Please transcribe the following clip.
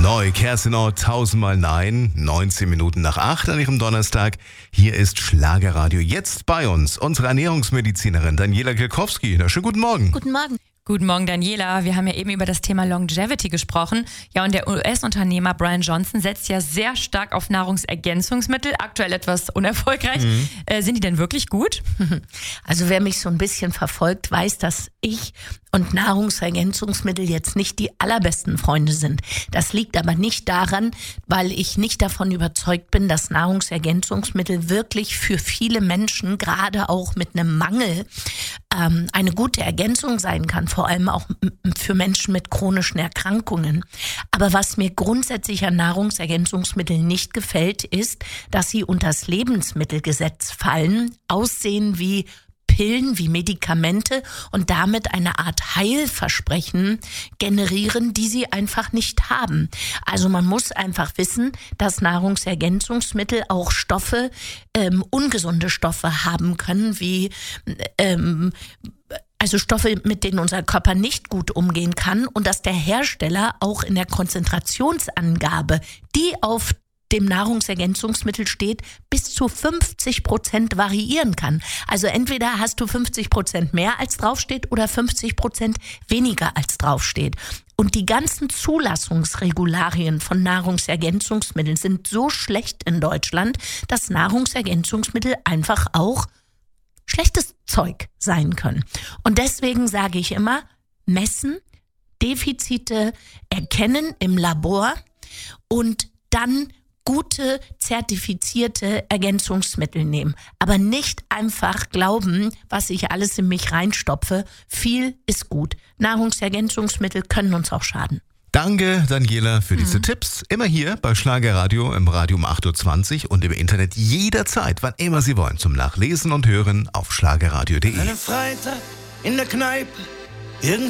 Neu, Kerstin 1000-mal Nein, 19 Minuten nach 8 an ihrem Donnerstag. Hier ist Schlagerradio. Jetzt bei uns unsere Ernährungsmedizinerin Daniela Kielkowski. Na, schönen guten Morgen. Guten Morgen. Guten Morgen, Daniela. Wir haben ja eben über das Thema Longevity gesprochen. Ja, und der US-Unternehmer Brian Johnson setzt ja sehr stark auf Nahrungsergänzungsmittel. Aktuell etwas unerfolgreich. Sind die denn wirklich gut? Also wer mich so ein bisschen verfolgt, weiß, dass ich und Nahrungsergänzungsmittel jetzt nicht die allerbesten Freunde sind. Das liegt aber nicht daran, weil ich nicht davon überzeugt bin, dass Nahrungsergänzungsmittel wirklich für viele Menschen, gerade auch mit einem Mangel, eine gute Ergänzung sein kann, vor allem auch für Menschen mit chronischen Erkrankungen. Aber was mir grundsätzlich an Nahrungsergänzungsmitteln nicht gefällt, ist, dass sie unter das Lebensmittelgesetz fallen, aussehen wie Pillen, wie Medikamente und damit eine Art Heilversprechen generieren, die sie einfach nicht haben. Also man muss einfach wissen, dass Nahrungsergänzungsmittel auch Stoffe, ungesunde Stoffe haben können, wie also Stoffe, mit denen unser Körper nicht gut umgehen kann und dass der Hersteller auch in der Konzentrationsangabe, die auf dem Nahrungsergänzungsmittel steht, bis zu 50% variieren kann. Also entweder hast du 50% mehr als draufsteht oder 50% weniger als draufsteht. Und die ganzen Zulassungsregularien von Nahrungsergänzungsmitteln sind so schlecht in Deutschland, dass Nahrungsergänzungsmittel einfach auch schlechtes Zeug sein können. Und deswegen sage ich immer, messen, Defizite erkennen im Labor und dann gute, zertifizierte Ergänzungsmittel nehmen. Aber nicht einfach glauben, was ich alles in mich reinstopfe. Viel ist gut. Nahrungsergänzungsmittel können uns auch schaden. Danke, Daniela, für diese Tipps. Immer hier bei Schlagerradio im Radio um 8.20 Uhr und im Internet jederzeit, wann immer Sie wollen, zum Nachlesen und Hören auf schlagerradio.de. Einen Freitag in der Kneipe.